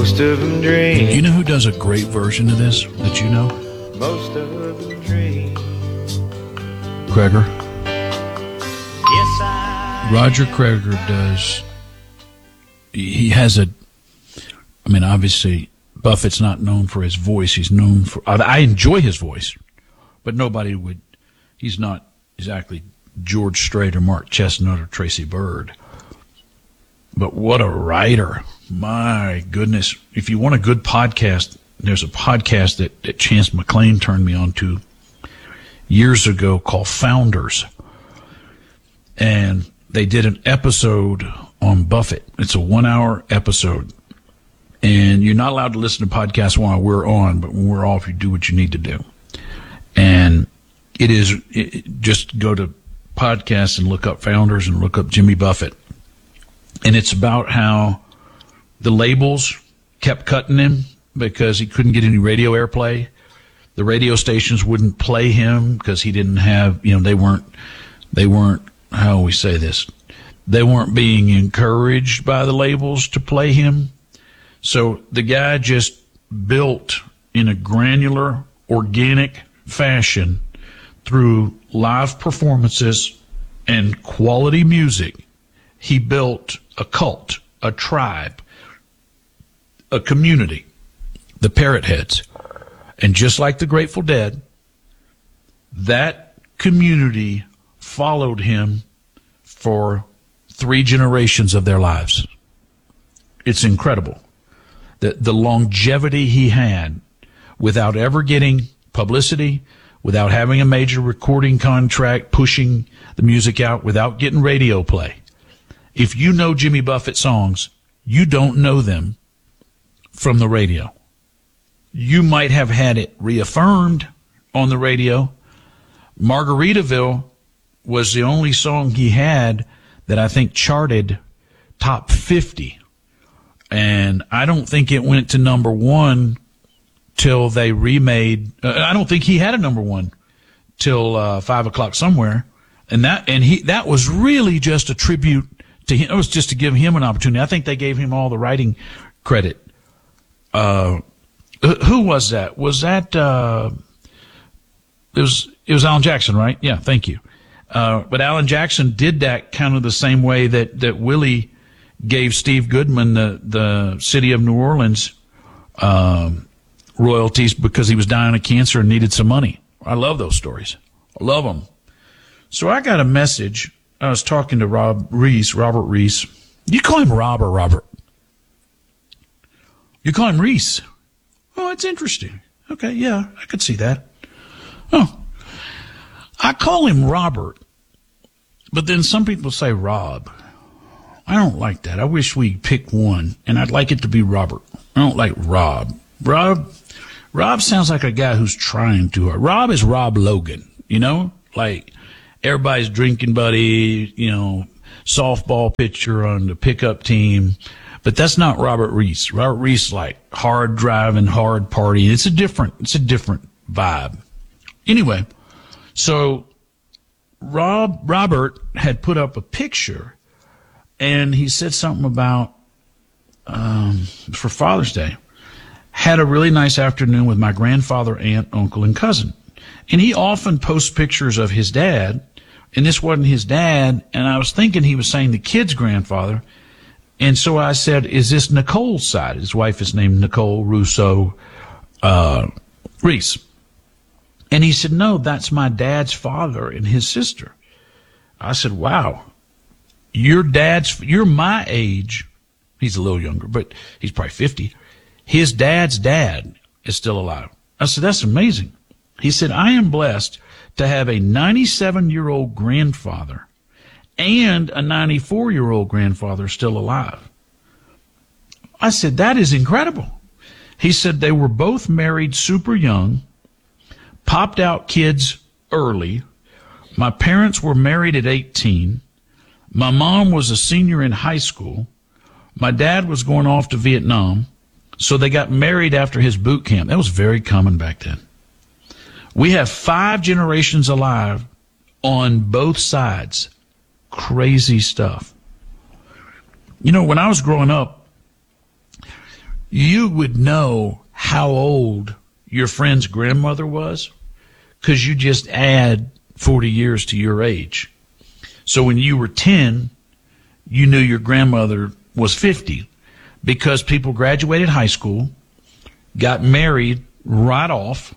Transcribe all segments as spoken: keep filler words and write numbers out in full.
Most of them dream. You know who does a great version of this that you know? Most of them dream. Kreger. Yes, I Roger Kreger does. He has a. I mean, obviously, Buffett's not known for his voice. He's known for. I enjoy his voice, but nobody would. He's not exactly George Strait or Mark Chestnut or Tracy Byrd. But what a writer. My goodness. If you want a good podcast, there's a podcast that, that Chance McClain turned me on to years ago called Founders. And they did an episode on Buffett. It's a one-hour episode. And you're not allowed to listen to podcasts while we're on, but when we're off, you do what you need to do. And it is, it, just go to podcasts and look up Founders and look up Jimmy Buffett. And it's about how the labels kept cutting him because he couldn't get any radio airplay. The radio stations wouldn't play him because he didn't have, you know, they weren't, they weren't, how do we say this? They weren't being encouraged by the labels to play him. So the guy just built in a granular, organic fashion through live performances and quality music. He built a cult, a tribe, a community, the Parrot Heads. And just like the Grateful Dead, that community followed him for three generations of their lives. It's incredible. The, the longevity he had without ever getting publicity, without having a major recording contract, pushing the music out, without getting radio play. If you know Jimmy Buffett songs, you don't know them from the radio. You might have had it reaffirmed on the radio. Margaritaville was the only song he had that I think charted top fifty. And I don't think it went to number one till they remade. Uh, I don't think he had a number one till uh, five o'clock somewhere. And that and he that was really just a tribute to him. It was just to give him an opportunity. I think they gave him all the writing credit. Uh, who was that? Was that uh, it was it was Alan Jackson, right? Yeah, thank you. Uh, but Alan Jackson did that kind of the same way that that Willie gave Steve Goodman the the city of New Orleans um, royalties because he was dying of cancer and needed some money. I love those stories. I love them. So I got a message. I was talking to Rob Reese, Robert Reese. You call him Rob or Robert? You call him Reese. Oh, it's interesting. Okay, yeah, I could see that. Oh, I call him Robert, but then some people say Rob. I don't like that. I wish we'd pick one, and I'd like it to be Robert. I don't like Rob. Rob, Rob sounds like a guy who's trying too hard. Rob is Rob Logan, you know, like everybody's drinking buddy, you know, softball pitcher on the pickup team. But that's not Robert Reese. Robert Reese, like hard driving, hard partying. It's a different, it's a different vibe. Anyway, so Rob, Robert had put up a picture and he said something about, um, for Father's Day, had a really nice afternoon with my grandfather, aunt, uncle, and cousin. And he often posts pictures of his dad, and this wasn't his dad, and I was thinking he was saying the kid's grandfather. And so I said, is this Nicole's side? His wife is named Nicole Russo uh, Reese. And he said, no, that's my dad's father and his sister. I said, wow, your dad's, you're my age. He's a little younger, but he's probably fifty. His dad's dad is still alive. I said, that's amazing. He said, I am blessed to have a ninety-seven-year-old grandfather and a ninety-four-year-old grandfather still alive. I said, that is incredible. He said they were both married super young, popped out kids early. My parents were married at eighteen. My mom was a senior in high school. My dad was going off to Vietnam, so they got married after his boot camp. That was very common back then. We have five generations alive on both sides. Crazy stuff. You know, when I was growing up, you would know how old your friend's grandmother was because you just add forty years to your age. So when you were ten, you knew your grandmother was fifty because people graduated high school, got married right off,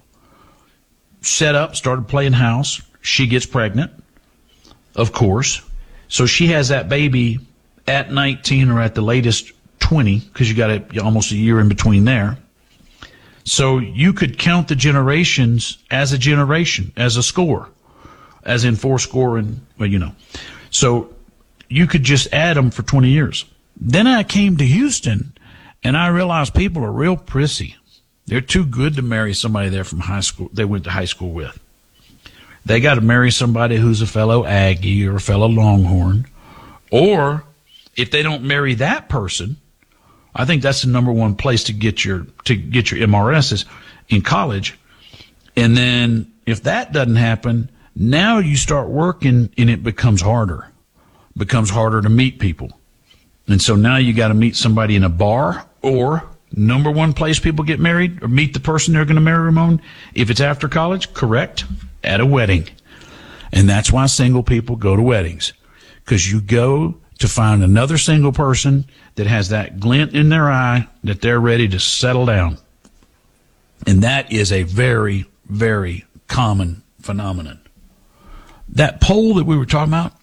set up, started playing house. She gets pregnant, of course. So she has that baby at nineteen or at the latest twenty because you got a, almost a year in between there. So you could count the generations as a generation, as a score, as in four score and, well, you know. So you could just add them for twenty years. Then I came to Houston, and I realized people are real prissy. They're too good to marry somebody there from high school they went to high school with. They got to marry somebody who's a fellow Aggie or a fellow Longhorn. Or if they don't marry that person, I think that's the number one place to get your to get your M R Ss in college. And then if that doesn't happen, now you start working and it becomes harder. Becomes harder to meet people. And so now you got to meet somebody in a bar, or number one place people get married or meet the person they're going to marry, Ramon, if it's after college, correct, at a wedding. And that's why single people go to weddings, because you go to find another single person that has that glint in their eye that they're ready to settle down. And that is a very, very common phenomenon. That poll that we were talking about,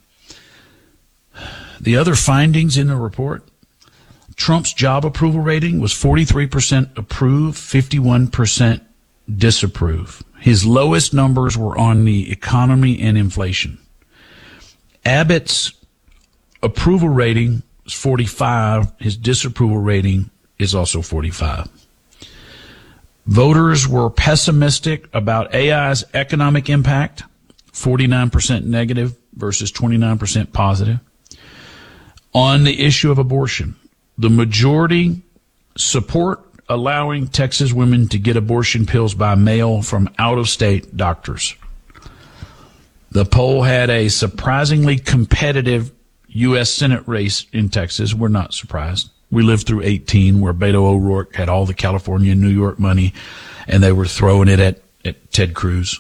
the other findings in the report, Trump's job approval rating was forty-three percent approve, fifty-one percent disapprove. His lowest numbers were on the economy and inflation. Abbott's approval rating is forty-five. His disapproval rating is also forty-five. Voters were pessimistic about A I's economic impact, forty-nine percent negative versus twenty-nine percent positive. On the issue of abortion, the majority support allowing Texas women to get abortion pills by mail from out-of-state doctors. The poll had a surprisingly competitive U S Senate race in Texas. We're not surprised. We lived through eighteen, where Beto O'Rourke had all the California and New York money, and they were throwing it at, at Ted Cruz.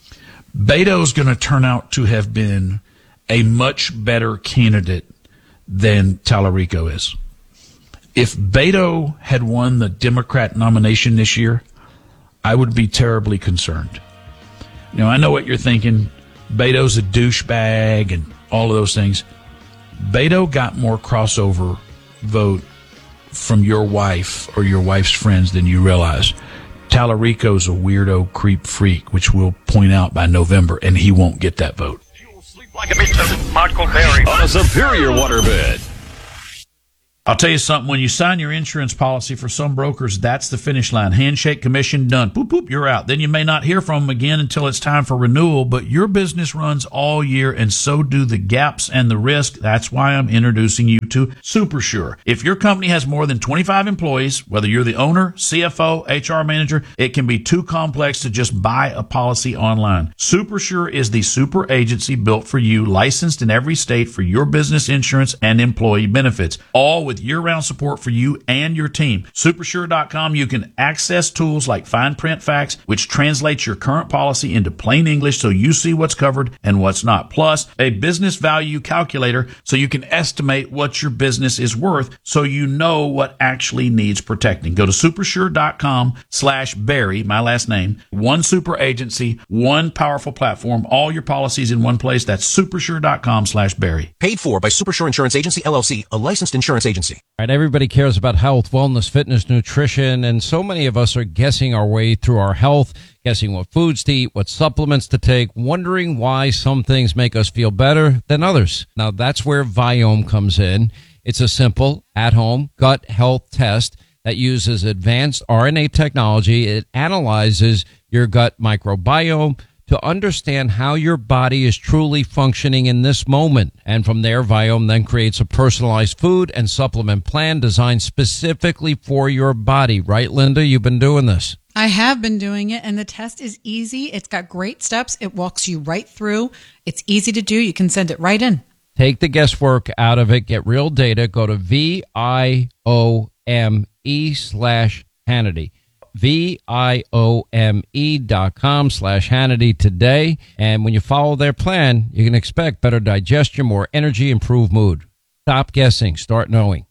Beto's going to turn out to have been a much better candidate than Tallarico is. If Beto had won the Democrat nomination this year, I would be terribly concerned. Now, I know what you're thinking. Beto's a douchebag and all of those things. Beto got more crossover vote from your wife or your wife's friends than you realize. Tallarico's a weirdo creep freak, which we'll point out by November, and he won't get that vote. You'll sleep like a bitch. Michael Berry on a superior waterbed. I'll tell you something. When you sign your insurance policy, for some brokers, that's the finish line. Handshake, commission, done. Boop, boop, you're out. Then you may not hear from them again until it's time for renewal, but your business runs all year, and so do the gaps and the risk. That's why I'm introducing you to SuperSure. If your company has more than twenty-five employees, whether you're the owner, C F O, H R manager, it can be too complex to just buy a policy online. SuperSure is the super agency built for you, licensed in every state for your business insurance and employee benefits, all with year-round support for you and your team. Supersure dot com, you can access tools like fine print facts, which translates your current policy into plain English so you see what's covered and what's not. Plus, a business value calculator so you can estimate what your business is worth so you know what actually needs protecting. Go to supersure dot com slash Barry, my last name. One super agency, one powerful platform, all your policies in one place. That's supersure dot com slash Barry. Paid for by Supersure Insurance Agency, L L C, a licensed insurance agency. All right, everybody cares about health, wellness, fitness, nutrition, and so many of us are guessing our way through our health, guessing what foods to eat, what supplements to take, wondering why some things make us feel better than others. Now, that's where Viome comes in. It's a simple, at-home gut health test that uses advanced R N A technology. It analyzes your gut microbiome to understand how your body is truly functioning in this moment. And from there, Viome then creates a personalized food and supplement plan designed specifically for your body. Right, Linda? You've been doing this. I have been doing it, and the test is easy. It's got great steps. It walks you right through. It's easy to do. You can send it right in. Take the guesswork out of it. Get real data. Go to V I O M slash Hannity. V-I-O-M-E dot com slash Hannity today. And when you follow their plan, you can expect better digestion, more energy, improved mood. Stop guessing. Start knowing.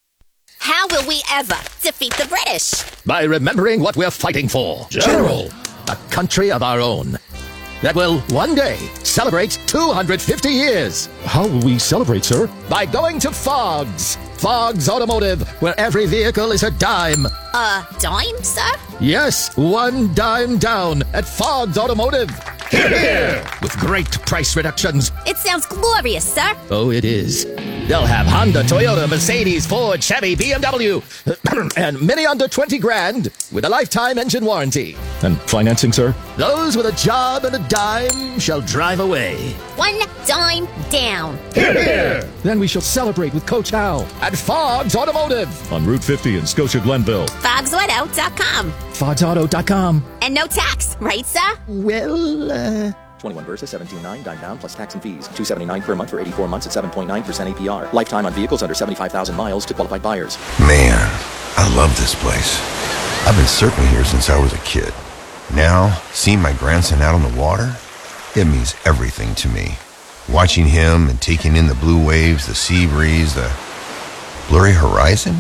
How will we ever defeat the British? By remembering what we're fighting for. General. A country of our own that will one day celebrate two hundred fifty years. How will we celebrate, sir? By going to Fogg's. Fogg's Automotive, where every vehicle is a dime. A dime, sir? Yes, one dime down at Fogg's Automotive. Hear, hear. With great price reductions. It sounds glorious, sir. Oh, it is. They'll have Honda, Toyota, Mercedes, Ford, Chevy, B M W, and many under twenty grand with a lifetime engine warranty. And financing, sir? Those with a job and a dime shall drive away. One dime down. Hear, hear. Then we shall celebrate with Coach Hal At Fogg's Automotive. on Route fifty in Scotia Glenville. Fogs Auto dot com. Fogs Auto dot com. And no tax, right, sir? Well, uh... twenty-one versus seventeen nine, dime down plus tax and fees. two seventy-nine per month for eighty-four months at seven point nine percent A P R. Lifetime on vehicles under seventy-five thousand miles to qualified buyers. Man, I love this place. I've been surfing here since I was a kid. Now, seeing my grandson out on the water, it means everything to me. Watching him and taking in the blue waves, the sea breeze, the blurry horizon.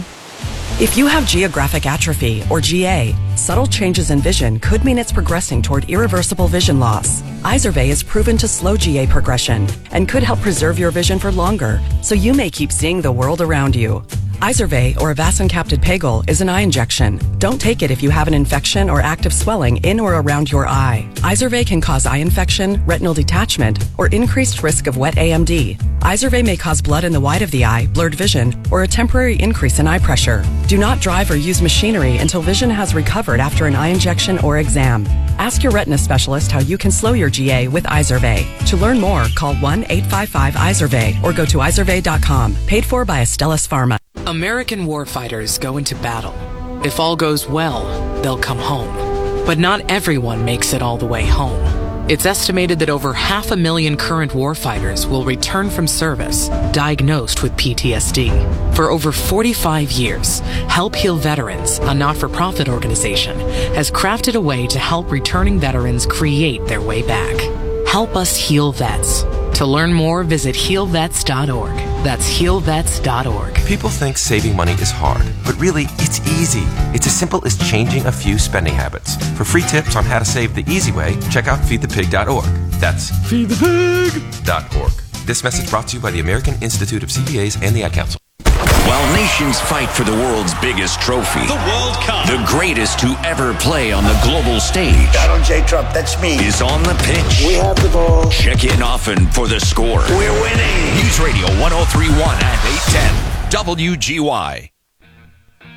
If you have geographic atrophy, or G A, subtle changes in vision could mean it's progressing toward irreversible vision loss. Izervay is proven to slow G A progression and could help preserve your vision for longer, so you may keep seeing the world around you. Izervay, or avacincaptad pegol, is an eye injection. Don't take it if you have an infection or active swelling in or around your eye. Izervay can cause eye infection, retinal detachment, or increased risk of wet A M D. Izervay may cause blood in the white of the eye, blurred vision, or a temporary increase in eye pressure. Do not drive or use machinery until vision has recovered after an eye injection or exam. Ask your retina specialist how you can slow your G A with Izervay. To learn more, call one eight five five Izervay or go to izervay dot com. Paid for by Astellas Pharma. American warfighters go into battle. If all goes well, they'll come home. But not everyone makes it all the way home. It's estimated that over half a million current warfighters will return from service diagnosed with P T S D. For over forty-five years, Help Heal Veterans, a not-for-profit organization, has crafted a way to help returning veterans create their way back. Help us heal vets. To learn more, visit heal vets dot org. That's heal vets dot org. People think saving money is hard, but really, it's easy. It's as simple as changing a few spending habits. For free tips on how to save the easy way, check out feed the pig dot org. That's feed the pig dot org. This message brought to you by the American Institute of C P As and the Ad Council. While nations fight for the world's biggest trophy, the World Cup, the greatest to ever play on the global stage, Donald J. Trump, that's me, is on the pitch. We have the ball. Check in often for the score. We're winning. News Radio one oh three point one and eight ten W G Y.